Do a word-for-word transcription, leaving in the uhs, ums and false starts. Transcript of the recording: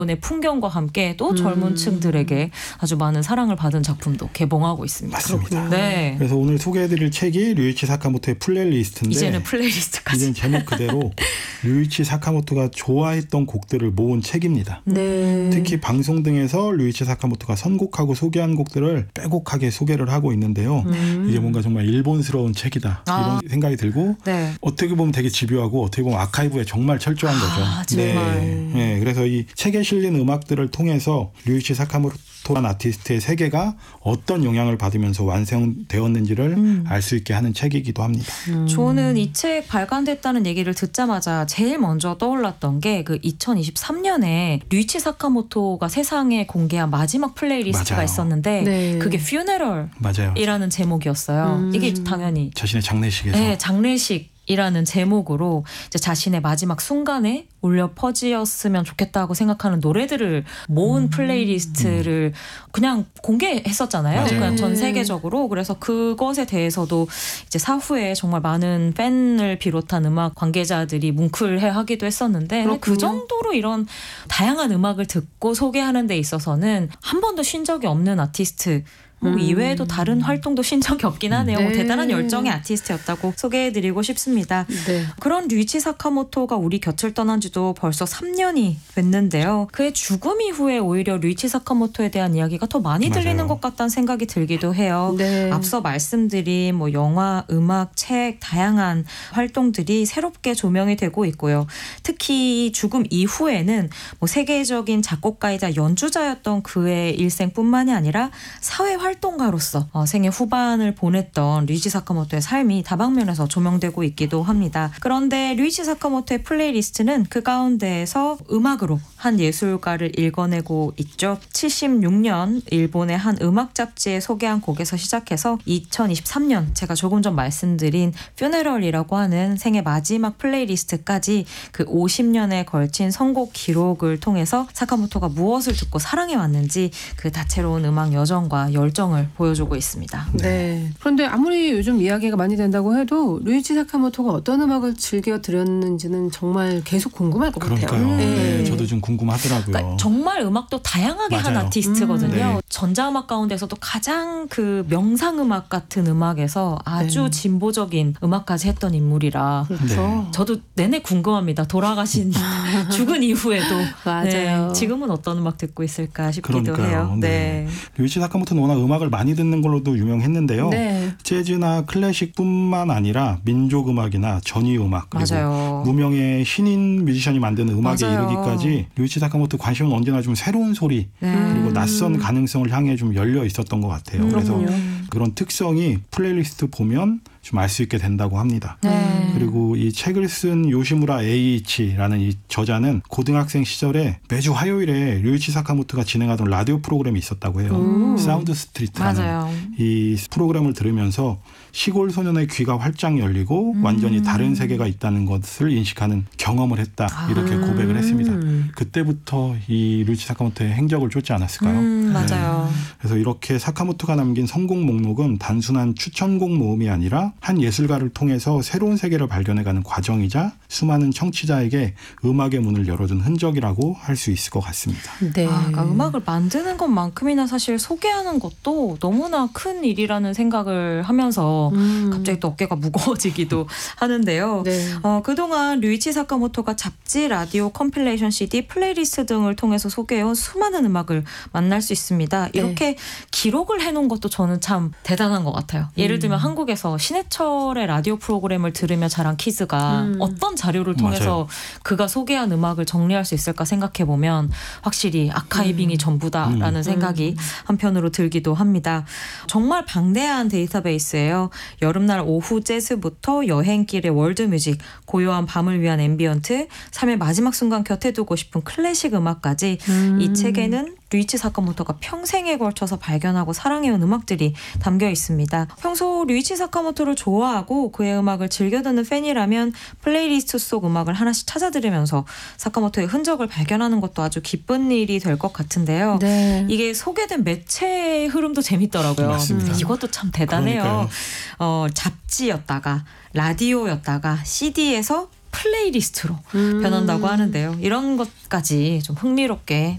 의 풍경과 함께 또 젊은 음. 층들에게 아주 많은 사랑을 받은 작품도 개봉하고 있습니다. 맞습니다. 네. 그래서 오늘 소개해드릴 책이 류이치 사카모토의 플레이리스트인데 이제는 플레이리스트까지. 이제는 제목 그대로 류이치 사카모토가 좋아했던 곡들을 모은 책입니다. 네. 특히 방송 등에서 류이치 사카모토가 선곡하고 소개한 곡들을 빼곡하게 소개를 하고 있는데요. 음. 이게 뭔가 정말 일본스러운 책이다 아. 이런 생각이 들고 네. 어떻게 보면 되게 집요하고 어떻게 보면 아카이브에 정말 철저한 거죠. 아, 정말. 네. 네. 그래서 이 책에 실린 음악들을 통해서 류이치 사카모토라는 아티스트의 세계가 어떤 영향을 받으면서 완성되었는지를 음. 알 수 있게 하는 책이기도 합니다. 음. 저는 이 책 발간됐다는 얘기를 듣자마자 제일 먼저 떠올랐던 게 그 이천이십삼 년에 류이치 사카모토가 세상에 공개한 마지막 플레이리스트가 맞아요. 있었는데 네. 그게 퓨네럴이라는 맞아요. 제목이었어요. 음. 이게 당연히 자신의 장례식에서 네, 장례식 이라는 제목으로 이제 자신의 마지막 순간에 울려 퍼지었으면 좋겠다고 생각하는 노래들을 모은 음. 플레이리스트를 그냥 공개했었잖아요. 맞아요. 그냥 전 네. 세계적으로. 그래서 그것에 대해서도 이제 사후에 정말 많은 팬을 비롯한 음악 관계자들이 뭉클해하기도 했었는데 그 그렇군요. 정도로 이런 다양한 음악을 듣고 소개하는 데 있어서는 한 번도 쉰 적이 없는 아티스트 뭐 음. 이외에도 다른 활동도 신 적이 없긴 하네요. 뭐 네. 대단한 열정의 아티스트였다고 소개해드리고 싶습니다. 네. 그런 류이치 사카모토가 우리 곁을 떠난 지도 벌써 삼 년이 됐는데요. 그의 죽음 이후에 오히려 류이치 사카모토에 대한 이야기가 더 많이 맞아요. 들리는 것 같다는 생각이 들기도 해요. 네. 앞서 말씀드린 뭐 영화, 음악, 책 다양한 활동들이 새롭게 조명이 되고 있고요. 특히 죽음 이후에는 뭐 세계적인 작곡가이자 연주자였던 그의 일생뿐만이 아니라 사회 활동가로서 어, 생애 후반을 보냈던 류이치 사카모토의 삶이 다방면에서 조명되고 있기도 합니다. 그런데 류이치 사카모토의 플레이리스트는 그 가운데에서 음악으로 한 예술가를 읽어내고 있죠. 칠십육 년 일본의 한 음악 잡지에 소개한 곡에서 시작해서 이천이십삼 년 제가 조금 전 말씀드린 퓨네럴이라고 하는 생애 마지막 플레이리스트까지 그 오십 년에 걸친 선곡 기록을 통해서 사카모토가 무엇을 듣고 사랑해왔는지 그 다채로운 음악 여정과 열정을 보여주고 있습니다. 네. 그런데 아무리 요즘 이야기가 많이 된다고 해도 류이치 사카모토가 어떤 음악을 즐겨 들었는지는 정말 계속 궁금할 것 그러니까요. 같아요. 네, 저도 좀 궁금하더라고요. 그러니까 정말 음악도 다양하게 한 맞아요. 아티스트거든요. 음, 네. 전자음악 가운데서도 가장 그 명상음악 같은 음악에서 아주 네. 진보적인 음악까지 했던 인물이라 그렇죠. 네. 저도 내내 궁금합니다. 돌아가신 죽은 이후에도 맞아요. 네, 지금은 어떤 음악 듣고 있을까 싶기도 그러니까요. 해요. 네. 류이치 사카모토는 워낙 음악을 많이 듣는 걸로도 유명했는데요. 네. 재즈나 클래식뿐만 아니라 민족음악이나 전위음악 그리고 맞아요. 무명의 신인 뮤지션이 만드는 음악에 맞아요. 이르기까지 류이치 사카모토 관심은 언제나 좀 새로운 소리 네. 그리고 낯선 가능성을 향해 좀 열려 있었던 것 같아요. 그래서 그렇군요. 그런 특성이 플레이리스트 보면 좀 알 수 있게 된다고 합니다. 네. 그리고 이 책을 쓴 요시무라 에이이치라는 이 저자는 고등학생 시절에 매주 화요일에 류이치 사카모토가 진행하던 라디오 프로그램이 있었다고 해요. 음. 사운드 스트리트라는 맞아요. 이 프로그램을 들으면서 시골 소년의 귀가 활짝 열리고 음. 완전히 다른 세계가 있다는 것을 인식하는 경험을 했다. 이렇게 아. 고백을 했습니다. 음. 그때부터 이 류이치 사카모토의 행적을 쫓지 않았을까요? 음, 맞아요. 네. 그래서 이렇게 사카모토가 남긴 선곡 목록은 단순한 추천곡 모음이 아니라 한 예술가를 통해서 새로운 세계를 발견해가는 과정이자 수많은 청취자에게 음악의 문을 열어준 흔적이라고 할 수 있을 것 같습니다. 네. 아, 그러니까 음악을 만드는 것만큼이나 사실 소개하는 것도 너무나 큰 일이라는 생각을 하면서 음. 갑자기 또 어깨가 무거워지기도 하는데요. 네. 어, 그동안 류이치 사카모토가 잡지, 라디오, 컴필레이션 씨디, 플레이리스트 등을 통해서 소개해온 수많은 음악을 만날 수 있습니다. 이렇게 기록을 해놓은 것도 저는 참 대단한 것 같아요. 예를 들면 음. 한국에서 신해철의 라디오 프로그램을 들으며 자란 키즈가 음. 어떤 자료를 통해서 맞아요. 그가 소개한 음악을 정리할 수 있을까 생각해보면 확실히 아카이빙이 음. 전부다라는 음. 생각이 한편으로 들기도 합니다. 정말 방대한 데이터베이스예요. 여름날 오후 재즈부터 여행길의 월드뮤직, 고요한 밤을 위한 앰비언트, 삶의 마지막 순간 곁에 두고 싶은 클래식 음악까지 음. 이 책에는 류이치 사카모토가 평생에 걸쳐서 발견하고 사랑해온 음악들이 담겨 있습니다. 평소 류이치 사카모토를 좋아하고 그의 음악을 즐겨 듣는 팬이라면 플레이리스트 속 음악을 하나씩 찾아 들으면서 사카모토의 흔적을 발견하는 것도 아주 기쁜 일이 될 것 같은데요. 네. 이게 소개된 매체의 흐름도 재밌더라고요. 맞습니다. 이것도 참 대단해요. 그러니까요. 어, 잡지였다가 라디오였다가 씨디에서 플레이리스트로 음. 변한다고 하는데요. 이런 것까지 좀 흥미롭게